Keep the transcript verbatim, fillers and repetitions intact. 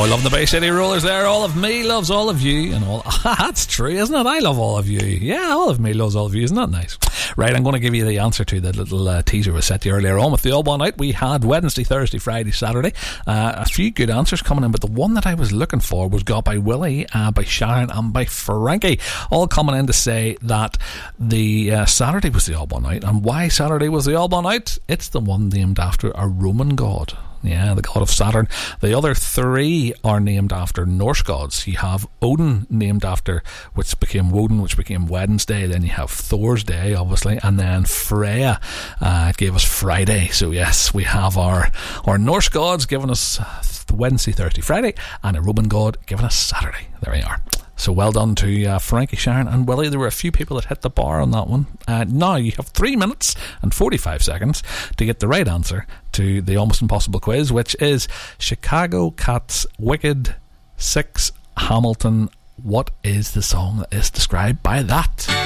Oh, I love the Bay City Rollers there. All of me loves all of you. And all that's true, isn't it? I love all of you. Yeah, all of me loves all of you. Isn't that nice? Right, I'm going to give you the answer to the little uh, teaser we set you earlier on with the All One Out. We had Wednesday, Thursday, Friday, Saturday. Uh, a few good answers coming in, but the one that I was looking for was got by Willie, uh, by Sharon and by Frankie. All coming in to say that the uh, Saturday was the All One Out. And why Saturday was the All One Out? It's the one named after a Roman god. Yeah, the god of Saturn. The other three are named after Norse gods. You have Odin, named after, which became Woden, which became Wednesday. Then you have Thor's Day, obviously, and then Freya uh, gave us Friday. So yes, we have our our Norse gods giving us Wednesday, Thursday, Friday, and a Roman god giving us Saturday. There we are. So well done to uh, Frankie, Sharon and Willie. There were a few people that hit the bar on that one. Uh, now you have three minutes and forty-five seconds to get the right answer to the Almost Impossible quiz, which is Chicago Cats Wicked six Hamilton. What is the song that is described by that?